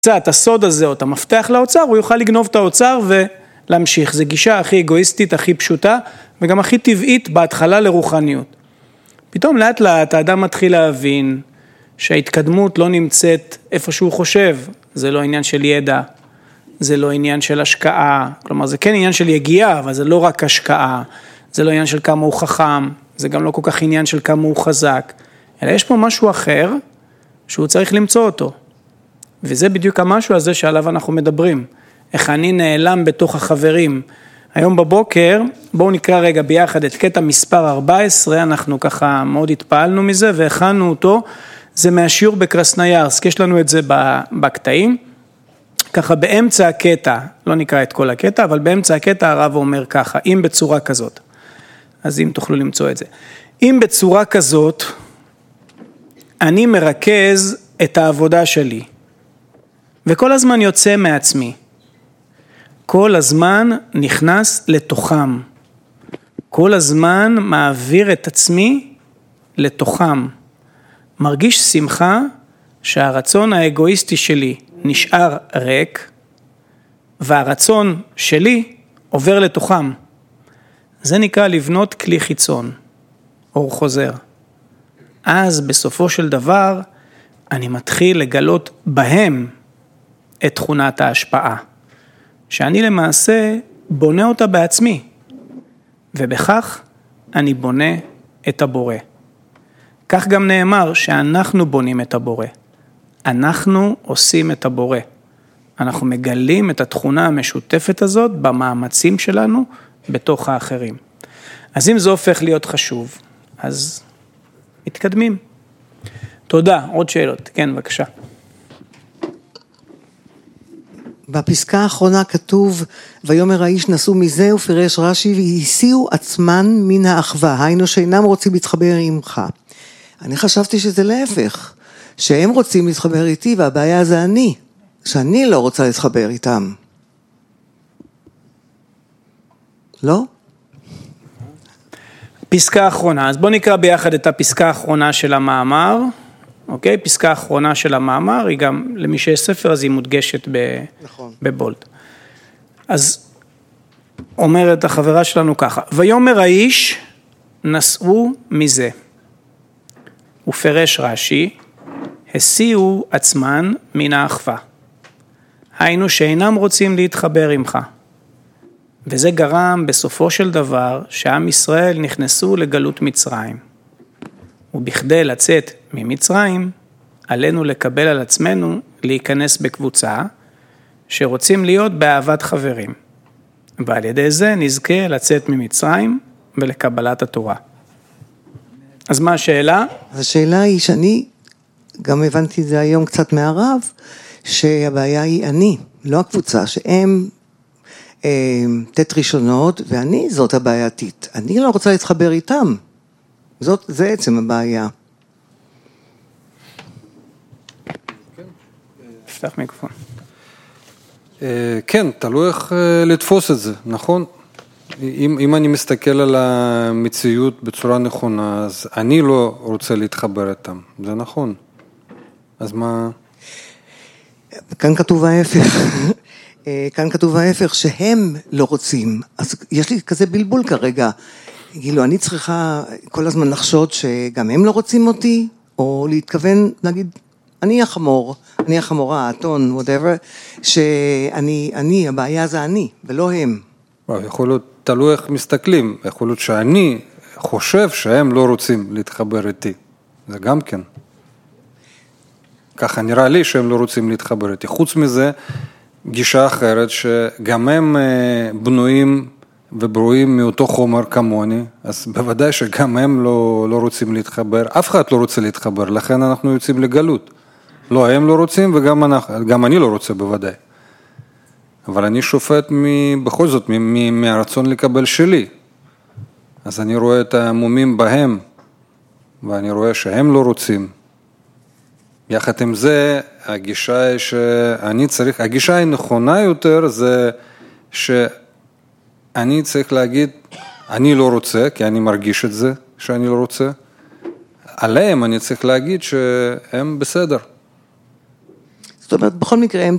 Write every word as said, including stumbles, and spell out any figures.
את הסוד הזה או את המפתח לאוצר, הוא יוכל לגנוב את האוצר ולהמשיך. זו גישה הכי אגואיסטית, הכי פשוטה, וגם הכי טבעית בהתחלה לרוחניות. פתאום לאט לאט האדם מתחיל להבין שההתקדמות לא נמצאת איפה שהוא חושב. זה לא עניין של ידע, זה לא עניין של השקעה, כלומר זה כן עניין של יגיעה, אבל זה לא רק השקעה, זה לא עניין של כמה הוא חכם, זה גם לא כל כך עניין של כמה הוא חזק, אלא יש פה משהו אחר שהוא צריך למצוא אותו. וזה בדיוק המשהו הזה שעליו אנחנו מדברים. איך אני נעלם בתוך החברים. היום בבוקר, בואו נקרא רגע ביחד את קטע מספר ארבע עשרה, אנחנו ככה מאוד התפעלנו מזה והכנו אותו, זה מהשיעור בקרסניירסק, יש לנו את זה בקטעים, ככה באמצע הקטע, לא נקרא את כל הקטע, אבל באמצע הקטע הרב אומר ככה, אם בצורה כזאת, אז אם תוכלו למצוא את זה, אם בצורה כזאת, אני מרכז את העבודה שלי, וכל הזמן יוצא מעצמי, כל הזמן נכנס לתוכם, כל הזמן מעביר את עצמי לתוכם, מרגיש שמחה שהרצון האגואיסטי שלי נשאר ריק, והרצון שלי עובר לתוכם. זה נקרא לבנות כלי חיצון, אור חוזר. אז בסופו של דבר, אני מתחיל לגלות בהם את תכונת ההשפעה, שאני למעשה בונה אותה בעצמי, ובכך אני בונה את הבורא. כך גם נאמר שאנחנו בונים את הבורא. אנחנו עושים את הבורא. אנחנו מגלים את התכונה המשותפת הזאת במאמצים שלנו בתוך האחרים. אז אם זה הופך להיות חשוב, אז מתקדמים. תודה. עוד שאלות. כן, בבקשה. בפסקה האחרונה כתוב, ויאמר האיש נסו מזה, ופרש רש"י, והסיעו עצמן מן האחווה, היינו שאינם רוצים להתחבר עמך. אני חשבתי שזה להפך, שהם רוצים להתחבר איתי, והבעיה זה אני, שאני לא רוצה להתחבר איתם. לא? פסקה האחרונה, אז בוא נקרא ביחד את הפסקה האחרונה של המאמר, אוקיי? פסקה האחרונה של המאמר, היא גם למי שיש ספר, אז היא מודגשת ב... נכון. בבולד. אז אומרת החברה שלנו ככה, ויאמר האיש נסעו מזה, ופרש רש"י, הסיעו עצמן מן האחווה. היינו שאינם רוצים להתחבר עמך. וזה גרם בסופו של דבר שעם ישראל נכנסו לגלות מצרים. ובכדי לצאת ממצרים, עלינו לקבל על עצמנו להיכנס בקבוצה שרוצים להיות באהבת חברים. ועל ידי זה נזכה לצאת ממצרים ולקבלת התורה. אז מה השאלה? השאלה היא שאני, גם הבנתי את זה היום קצת מהרב, שהבעיה היא אני, לא הקבוצה, שהם אה, תת ראשונות, ואני זאת הבעייתית. אני לא רוצה להתחבר איתם. זאת, זה עצם הבעיה. פתח מיקרופון. כן, תלוי איך לתפוס את זה, נכון? אם, אם אני מסתכל על המציאות בצורה נכונה, אז אני לא רוצה להתחבר איתם, זה נכון. אז מה? כאן כתוב ההפך, כאן כתוב ההפך שהם לא רוצים, אז יש לי כזה בלבול כרגע, כאילו אני צריכה כל הזמן לחשוד שגם הם לא רוצים אותי, או להתכוון, נגיד, אני החמור, אני החמורה, האתון, whatever, שאני, אני, הבעיה זה אני, ולא הם. יכול להיות, תלוי איך מסתכלים, יכול להיות שאני חושב שהם לא רוצים להתחבר איתי, זה גם כן. ככה נראה לי שהם לא רוצים להתחבר איתי. חוץ מזה, גישה אחרת שגם הם בנויים וברואים מאותו חומר כמוני, אז בוודאי שגם הם לא, לא רוצים להתחבר, אף אחד לא רוצה להתחבר, לכן אנחנו יוצאים לגלות. לא, הם לא רוצים וגם אנחנו, גם אני לא רוצה בוודאי. אבל אני שופט בכל זאת מהרצון לקבל שלי. אז אני רואה את המומים בהם, ואני רואה שהם לא רוצים. יחד עם זה, הגישה היא שאני צריך, הגישה היא נכונה יותר, זה שאני צריך להגיד, אני לא רוצה, כי אני מרגיש את זה, שאני לא רוצה. עליהם אני צריך להגיד שהם בסדר. זאת אומרת, בכל מקרה הם